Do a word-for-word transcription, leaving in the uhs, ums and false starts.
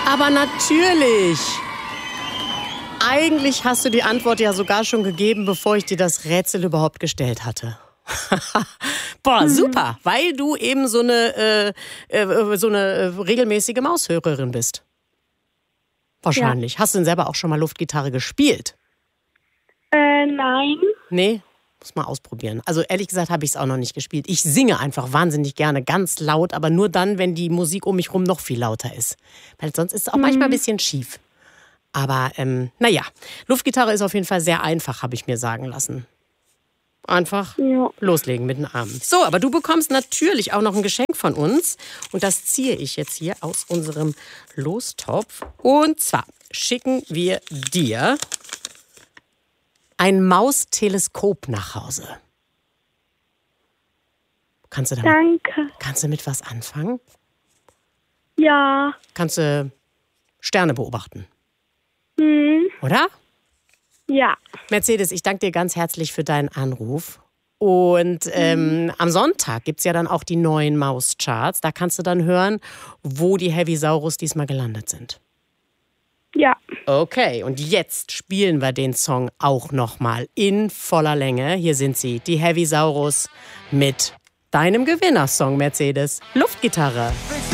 Aber natürlich. Eigentlich hast du die Antwort ja sogar schon gegeben, bevor ich dir das Rätsel überhaupt gestellt hatte. Boah, super, weil du eben so eine, äh, äh, so eine äh, regelmäßige Maushörerin bist. Wahrscheinlich. Ja. Hast du denn selber auch schon mal Luftgitarre gespielt? Äh, nein. Nee? Muss mal ausprobieren. Also ehrlich gesagt habe ich es auch noch nicht gespielt. Ich singe einfach wahnsinnig gerne, ganz laut, aber nur dann, wenn die Musik um mich rum noch viel lauter ist. Weil sonst ist es auch mhm. manchmal ein bisschen schief. Aber ähm, naja, Luftgitarre ist auf jeden Fall sehr einfach, habe ich mir sagen lassen. Einfach ja. loslegen mit den Armen. So, aber du bekommst natürlich auch noch ein Geschenk von uns. Und das ziehe ich jetzt hier aus unserem Lostopf. Und zwar schicken wir dir ein Mausteleskop nach Hause. Kannst du damit, Danke. Kannst du mit was anfangen? Ja. Kannst du Sterne beobachten? Hm. Oder? Ja. Mercedes, ich danke dir ganz herzlich für deinen Anruf. Und ähm, mhm. am Sonntag gibt es ja dann auch die neuen Mauscharts. Da kannst du dann hören, wo die Heavisaurus diesmal gelandet sind. Ja. Okay, und jetzt spielen wir den Song auch nochmal in voller Länge. Hier sind sie, die Heavisaurus mit deinem Gewinnersong, Mercedes. Luftgitarre.